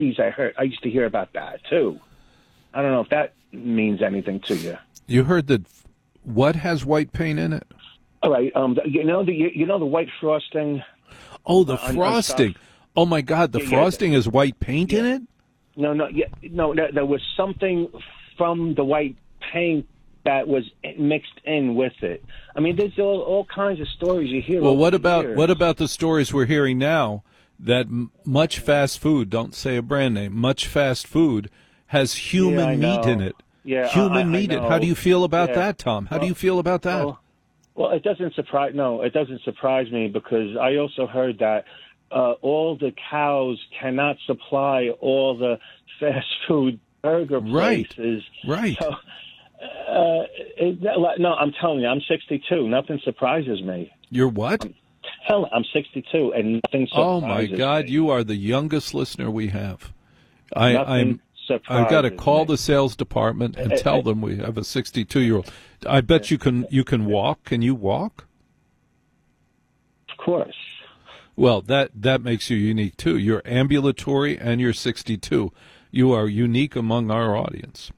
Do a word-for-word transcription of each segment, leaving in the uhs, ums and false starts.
I heard. I used to hear about that too. I don't know if that means anything to you. You heard that what has white paint in it? All right. Um, you know the you know the white frosting. Oh, the on, frosting. On oh my God, the yeah, frosting yeah, has white paint yeah. in it? No, no, yeah, no. There, there was something from the white paint that was mixed in with it. I mean, there's all, all kinds of stories you hear. Well, what about years. what about the stories we're hearing now that m- much fast food, don't say a brand name, much fast food has human yeah, meat in it. Yeah, human I, I, meat. I in How do you feel about yeah. that, Tom? How well, do you feel about that? Well, well, it doesn't surprise. No, it doesn't surprise me because I also heard that uh, all the cows cannot supply all the fast food burger places. Right. Right. So, uh, it, no, I'm telling you, I'm sixty-two. Nothing surprises me. You're what? I'm, tell, I'm sixty-two, and nothing surprises me. Oh my God, me. you are the youngest listener we have. I, Nothing I'm. I've got to call me. the sales department and tell them we have a sixty-two-year-old. I bet you can. You can walk. Can you walk? Of course. Well, that that makes you unique too. You're ambulatory and you're sixty-two. You are unique among our audience.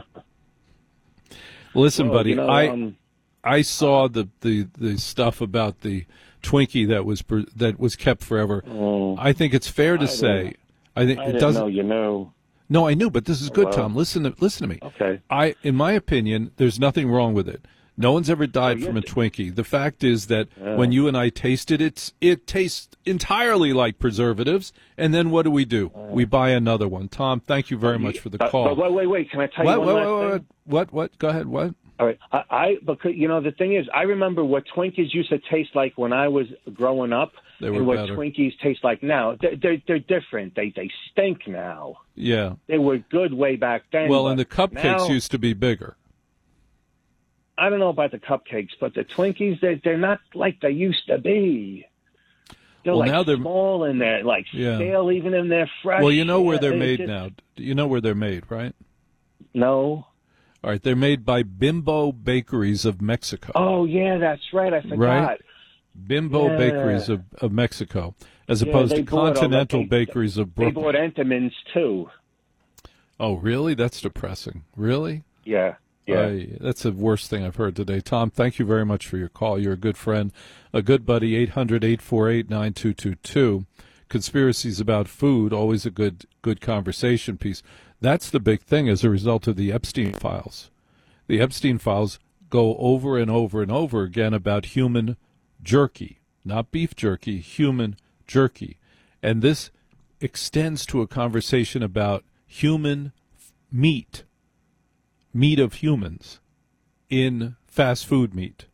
Listen, well, buddy, you know, I um, I saw the, the, the stuff about the Twinkie that was per, that was kept forever. Oh, I think it's fair to I say. I think I it didn't doesn't. know, you know. No, I knew, but this is good, Well, Tom. Listen to listen to me. Okay. I, in my opinion, there's nothing wrong with it. No one's ever died Oh, from a yes. Twinkie. The fact is that Yeah. when you and I tasted it, it tastes entirely like preservatives. And then what do we do? We buy another one. Tom, thank you very much for the Uh, call. But wait, wait, wait. Can I tell what, you one what, last what, thing? what, what, what? Go ahead. What? All right. I, I because you know the thing is, I remember what Twinkies used to taste like when I was growing up, They were and what better. Twinkies taste like now. They're, they're they're different. They they stink now. Yeah. They were good way back then. Well, but and the cupcakes now, used to be bigger. I don't know about the cupcakes, but the Twinkies they they're not like they used to be. They're Well, like now they're- small and they're like Yeah. stale, even in their fresh. Well, you know where Yeah, they're they made just- now. You know where they're made, right? No. All right. They're made by Bimbo Bakeries of Mexico. Oh yeah, that's right. I forgot. Right? Bimbo Yeah. Bakeries of, of Mexico, as Yeah, opposed they to bought all that. Continental They- Bakeries of They Brooklyn. bought Entenmann's too. Oh, really? That's depressing. Really? Yeah. Yeah. I- that's the worst thing I've heard today. Tom, thank you very much for your call. You're a good friend, a good buddy. eight hundred, eight four eight, nine two two two. Conspiracies about food, always a good good conversation piece. That's the big thing as a result of the Epstein files. The Epstein files go over and over and over again about human jerky, not beef jerky, human jerky. And this extends to a conversation about human meat, meat of humans in fast food meat.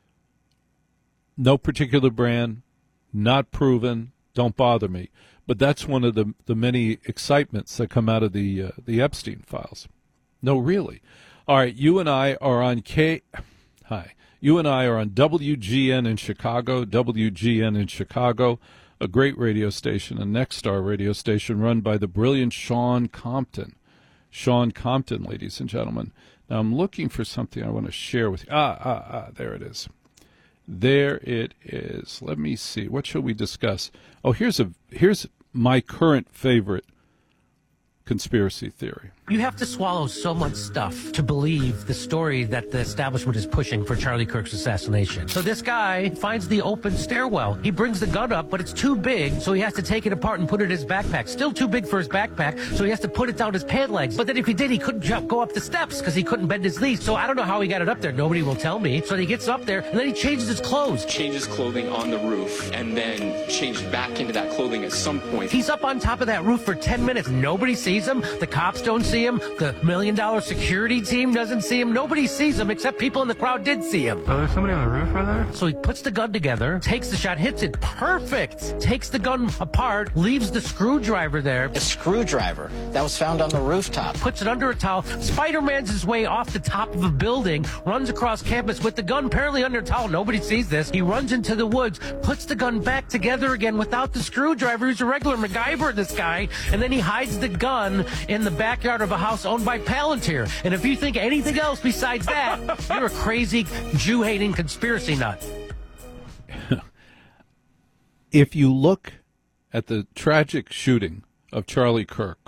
No particular brand, not proven, don't bother me. But that's one of the, the many excitements that come out of the uh, the Epstein files. No, really. All right, you and I are on K. Hi. You and I are on W G N in Chicago, W G N in Chicago, a great radio station, a Next Star radio station run by the brilliant Sean Compton. Sean Compton, ladies and gentlemen. Now, I'm looking for something I want to share with you. Ah, ah, ah, there it is. There it is. Let me see. What shall we discuss? Oh, here's a here's my current favorite conspiracy theory. You have to swallow so much stuff to believe the story that the establishment is pushing for Charlie Kirk's assassination. So this guy finds the open stairwell. He brings the gun up, but it's too big, so he has to take it apart and put it in his backpack. Still too big for his backpack, so he has to put it down his pant legs. But then if he did, he couldn't jump, go up the steps because he couldn't bend his knees. So I don't know how he got it up there. Nobody will tell me. So he gets up there, and then he changes his clothes. Changes clothing on the roof and then changed back into that clothing at some point. He's up on top of that roof for ten minutes. Nobody sees him. The cops don't see him. The million dollar security team doesn't see him. Nobody sees him except people in the crowd did see him. Oh, there's somebody on the roof right there? So he puts the gun together, takes the shot, hits it perfect, takes the gun apart, leaves the screwdriver there, A screwdriver that was found on the rooftop. puts it under a towel, Spider-Man's his way off the top of a building, runs across campus with the gun apparently under a towel. Nobody sees this. He runs into the woods, puts the gun back together again without the screwdriver. He's a regular MacGyver, this guy. And then he hides the gun in the backyard of a house owned by Palantir. And if you think anything else besides that, you're a crazy Jew-hating conspiracy nut. If you look at the tragic shooting of Charlie Kirk